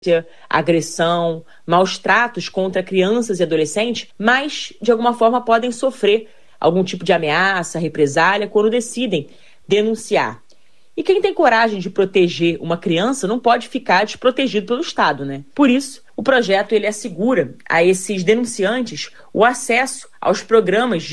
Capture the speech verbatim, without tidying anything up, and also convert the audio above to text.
agressão, maus tratos contra crianças e adolescentes, mas de alguma forma podem sofrer algum tipo de ameaça, represália quando decidem denunciar. E quem tem coragem de proteger uma criança não pode ficar desprotegido pelo Estado, né? Por isso, o projeto ele assegura a esses denunciantes o acesso aos programas de